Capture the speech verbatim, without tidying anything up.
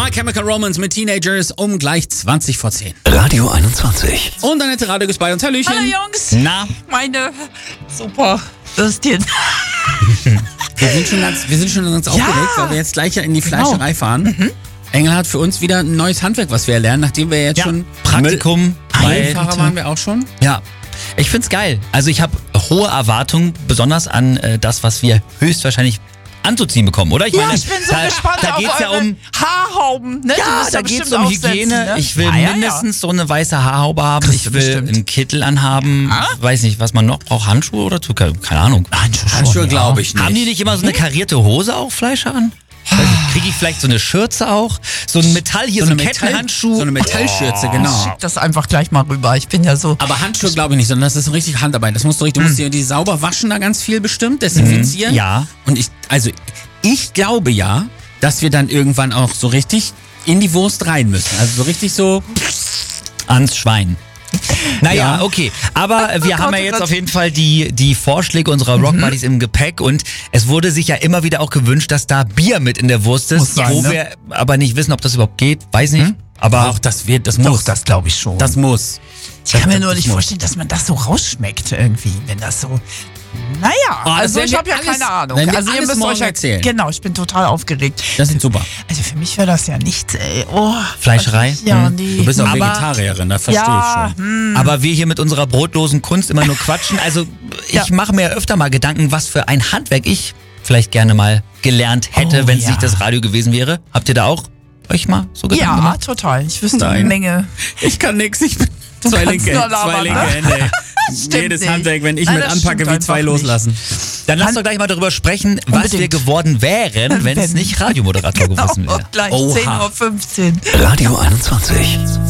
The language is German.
My Chemical Romance mit Teenagers um gleich zwanzig vor zehn. Radio einundzwanzig. Und Annette Radek ist bei uns. Hallöchen. Hallo Jungs. Na? Meine super Würstchen. Wir sind schon ganz, wir sind schon ganz aufgeregt, weil wir jetzt gleich ja in die Fleischerei Genau. fahren. Mhm. Engel hat für uns wieder ein neues Handwerk, was wir lernen, nachdem wir jetzt Ja, schon Praktikum bei Fahrer waren wir auch schon. Ja, ich find's geil. Also ich habe hohe Erwartungen, besonders an äh, das, was wir höchstwahrscheinlich anzuziehen bekommen, oder? Ich Ja, meine, ich bin so da, gespannt da auf geht's ja eure um Haarhauben. Ne? Die Ja, müsst ihr da geht's bestimmt um aufsetzen, Hygiene. Ne? Ich will ja, ja, mindestens so eine weiße Haarhaube haben. Kriegst du Ich will bestimmt. einen Kittel anhaben. Ah? Ich weiß nicht, was man noch braucht. Handschuhe oder so? Keine Ahnung. Handschuhe, Handschuhe glaube ich nicht. Haben die nicht immer so eine karierte Hose auch, Fleischer an? Kriege ich vielleicht so eine Schürze auch? So ein Metall hier, so, ein Kettenhandschuh? So eine Metallschürze, genau. Schick das einfach gleich mal rüber. Ich bin ja so. Aber Handschuhe glaube ich nicht, sondern das ist richtig Handarbeit. Das musst du richtig, du musst die, die sauber waschen da ganz viel bestimmt, desinfizieren. Ja. Und ich, also ich glaube ja, dass wir dann irgendwann auch so richtig in die Wurst rein müssen. Also so richtig so Ans Schwein. Naja, Ja. okay. Aber wir Oh haben Gott, ja oh jetzt Gott. auf jeden Fall die, die Vorschläge unserer Rock Buddies im Gepäck und es wurde sich ja immer wieder auch gewünscht, dass da Bier mit in der Wurst ist, Muss sein, wo ne? wir aber nicht wissen, ob das überhaupt geht. Weiß nicht. Aber auch das wird, das Doch, muss. das glaube ich schon. Das muss. ich kann mir das- nur das nicht muss. vorstellen, dass man das so rausschmeckt irgendwie, wenn das so. Naja, Oh, das also werden ich wir habe ja alles- keine Ahnung. werden wir Also ihr alles müsst morgen euch ja erzählen. Genau, ich bin total aufgeregt. Das ist super. Also für mich wäre das ja nichts, ey. Oh, Fleischerei? Ja, Hm. nee. Du bist auch Aber- Vegetarierin, das verstehe ja, ich schon. hm. Aber wir hier mit unserer brotlosen Kunst immer nur quatschen. Also ich Ja. mache mir öfter mal Gedanken, was für ein Handwerk ich vielleicht gerne mal gelernt hätte, Oh, wenn es ja. nicht das Radio gewesen wäre. Habt ihr da auch euch mal so Gedanken Ja, gemacht? total. Ich wüsste Nein. eine Menge. Ich kann nix, ich bin zwei kannst linke, nur zwei labern, linke ne? Hände. Stimmt Jedes nicht. Handwerk, wenn ich Nein, mit das anpacke, stimmt wie zwei einfach nicht. loslassen. Dann lasst Hand- doch gleich mal darüber sprechen, was Unbedingt. wir geworden wären, wenn es Wenn. nicht Radiomoderator gewesen Genau, wäre. gleich Oha. zehn Uhr fünfzehn. Radio einundzwanzig.